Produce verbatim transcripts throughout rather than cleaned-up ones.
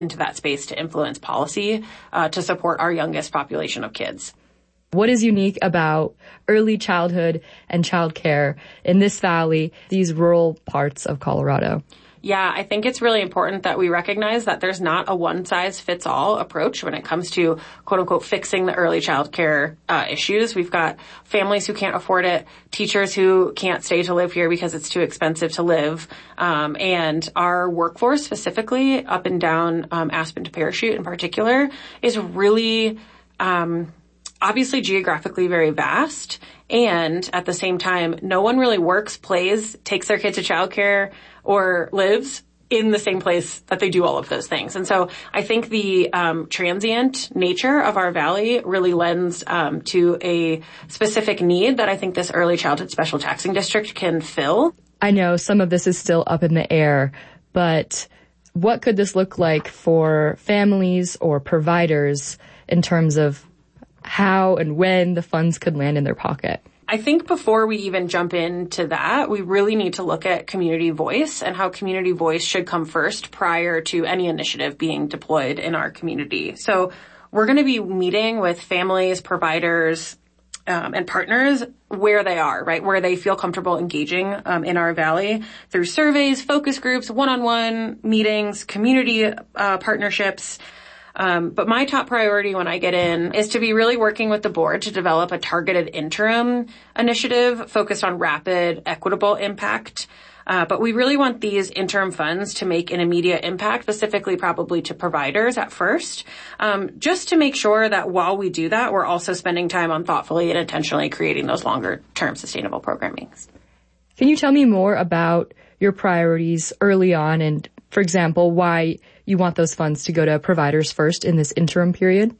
into that space to influence policy uh, to support our youngest population of kids. What is unique about early childhood and childcare in this valley, these rural parts of Colorado? Yeah, I think it's really important that we recognize that there's not a one-size-fits-all approach when it comes to, quote-unquote, fixing the early childcare uh, issues. We've got families who can't afford it, teachers who can't stay to live here because it's too expensive to live, um, and our workforce specifically, up and down um, Aspen to Parachute in particular, is really um, obviously geographically very vast. And at the same time, no one really works, plays, takes their kids to childcare, or lives in the same place that they do all of those things. And so I think the um, transient nature of our valley really lends um, to a specific need that I think this early childhood special taxing district can fill. I know some of this is still up in the air, but what could this look like for families or providers in terms of how and when the funds could land in their pocket? I think before we even jump into that, we really need to look at community voice and how community voice should come first prior to any initiative being deployed in our community. So we're going to be meeting with families, providers, um, and partners where they are, right? Where they feel comfortable engaging um, in our valley through surveys, focus groups, one-on-one meetings, community uh, partnerships. Um, but my top priority when I get in is to be really working with the board to develop a targeted interim initiative focused on rapid, equitable impact. Uh, but we really want these interim funds to make an immediate impact, specifically probably to providers at first, um, just to make sure that while we do that, we're also spending time on thoughtfully and intentionally creating those longer-term sustainable programming. Can you tell me more about your priorities early on and, for example, why you want those funds to go to providers first in this interim period?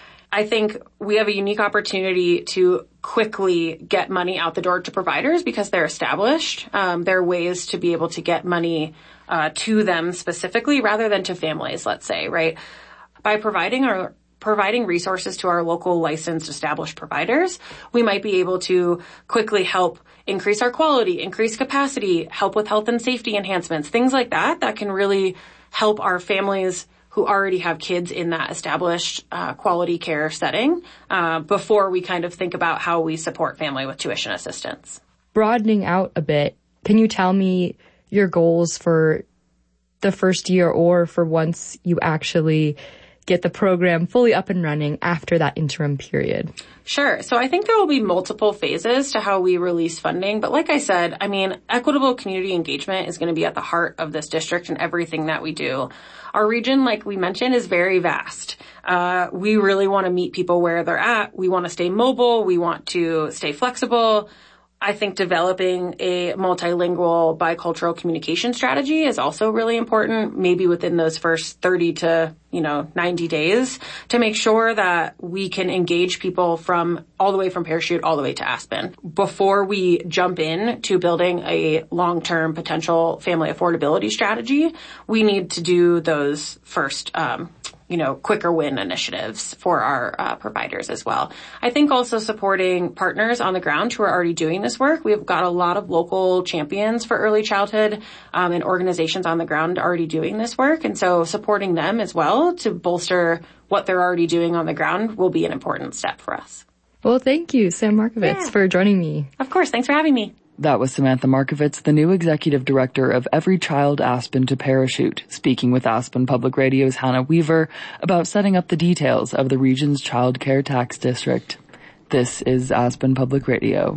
I think we have a unique opportunity to quickly get money out the door to providers because they're established. Um, there are ways to be able to get money uh, to them specifically rather than to families, let's say, right? By providing our providing resources to our local licensed established providers, we might be able to quickly help increase our quality, increase capacity, help with health and safety enhancements, things like that, that can really help our families who already have kids in that established uh, quality care setting uh, before we kind of think about how we support family with tuition assistance. Broadening out a bit, can you tell me your goals for the first year or for once you actually get the program fully up and running after that interim period? Sure. So I think there will be multiple phases to how we release funding. But like I said, I mean, equitable community engagement is going to be at the heart of this district and everything that we do. Our region, like we mentioned, is very vast. Uh, we really want to meet people where they're at. We want to stay mobile. We want to stay flexible. I think developing a multilingual bicultural communication strategy is also really important, maybe within those first thirty to, you know, ninety days to make sure that we can engage people from all the way from Parachute all the way to Aspen. Before we jump in to building a long-term potential family affordability strategy, we need to do those first, um, you know, quicker win initiatives for our uh, providers as well. I think also supporting partners on the ground who are already doing this work. We've got a lot of local champions for early childhood um, and organizations on the ground already doing this work. And so supporting them as well to bolster what they're already doing on the ground will be an important step for us. Well, thank you, Sam Markovitz, yeah. for joining me. Of course. Thanks for having me. That was Samantha Markovitz, the new executive director of Every Child Aspen to Parachute, speaking with Aspen Public Radio's Hannah Weaver about setting up the details of the region's child care tax district. This is Aspen Public Radio.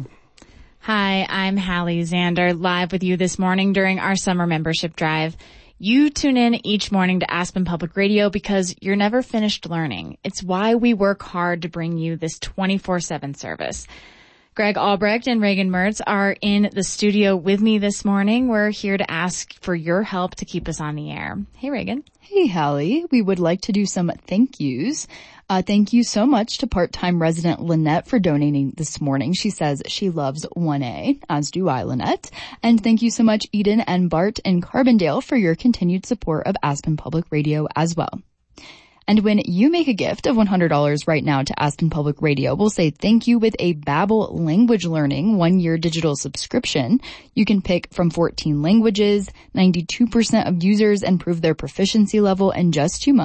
Hi, I'm Hallie Zander, live with you this morning during our summer membership drive. You tune in each morning to Aspen Public Radio because you're never finished learning. It's why we work hard to bring you this twenty-four seven service. Greg Albrecht and Reagan Mertz are in the studio with me this morning. We're here to ask for your help to keep us on the air. Hey, Reagan. Hey, Hallie. We would like to do some thank yous. Uh, thank you so much to part-time resident Lynette for donating this morning. She says she loves one A, as do I, Lynette. And thank you so much, Eden and Bart in Carbondale, for your continued support of Aspen Public Radio as well. And when you make a gift of one hundred dollars right now to Aspen Public Radio, we'll say thank you with a Babbel language learning one-year digital subscription. You can pick from fourteen languages, ninety-two percent of users improve their proficiency level in just two months.